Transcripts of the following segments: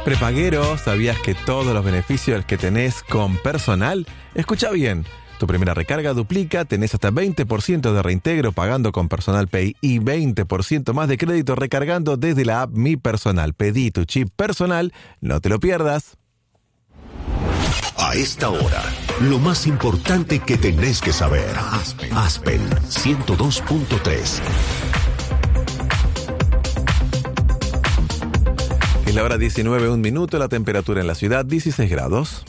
Prepaguero, ¿sabías que todos los beneficios que tenés con Personal? Escucha bien. Tu primera recarga duplica, tenés hasta 20% de reintegro pagando con Personal Pay y 20% más de crédito recargando desde la app Mi Personal. Pedí tu chip personal, no te lo pierdas. A esta hora, lo más importante que tenés que saber. Aspen 102.3. Es la hora 19:01, la temperatura en la ciudad 16 grados.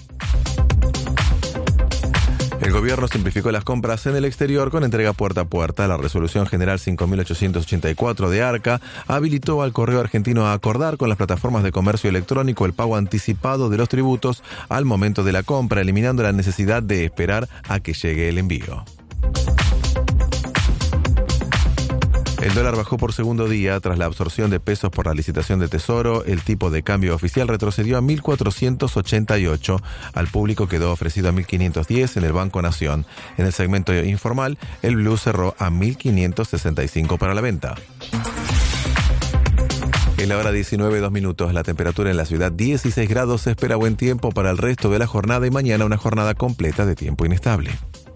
El gobierno simplificó las compras en el exterior con entrega puerta a puerta. La resolución general 5.884 de ARCA habilitó al Correo Argentino a acordar con las plataformas de comercio electrónico el pago anticipado de los tributos al momento de la compra, eliminando la necesidad de esperar a que llegue el envío. El dólar bajó por segundo día tras la absorción de pesos por la licitación de Tesoro. El tipo de cambio oficial retrocedió a 1.488. Al público quedó ofrecido a 1.510 en el Banco Nación. En el segmento informal, el blue cerró a 1.565 para la venta. En la hora 19:02, la temperatura en la ciudad 16 grados. Se espera buen tiempo para el resto de la jornada y mañana una jornada completa de tiempo inestable.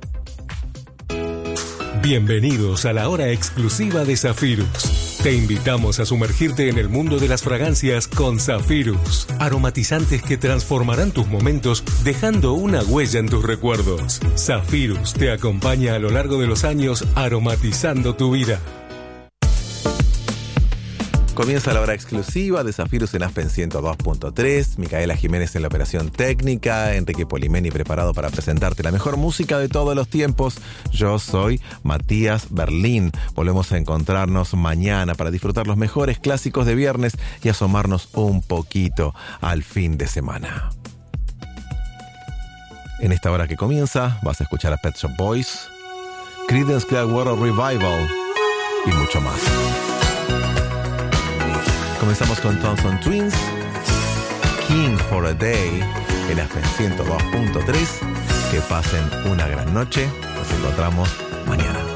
Bienvenidos a la hora exclusiva de Zafirus. Te invitamos a sumergirte en el mundo de las fragancias con Zafirus. Aromatizantes que transformarán tus momentos dejando una huella en tus recuerdos. Zafirus te acompaña a lo largo de los años aromatizando tu vida. Comienza la hora exclusiva de Zafirus en Aspen 102.3. Micaela Jiménez en la operación técnica. Enrique Polimeni preparado para presentarte la mejor música de todos los tiempos. Yo soy Matías Berlín. Volvemos a encontrarnos mañana para disfrutar los mejores clásicos de viernes y asomarnos un poquito al fin de semana. En esta hora que comienza vas a escuchar a Pet Shop Boys, Creedence Clearwater Revival y mucho más. Comenzamos con Thompson Twins, King for a Day, en Aspen 102.3. Que pasen una gran noche. Nos encontramos mañana.